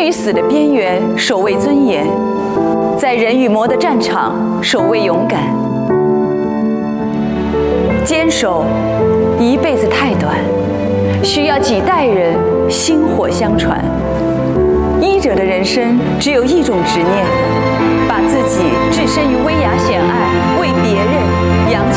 与死的边缘守卫尊严，在人与魔的战场守卫勇敢。坚守一辈子太短，需要几代人薪火相传。医者的人生只有一种执念，把自己置身于危崖险隘，为别人扬起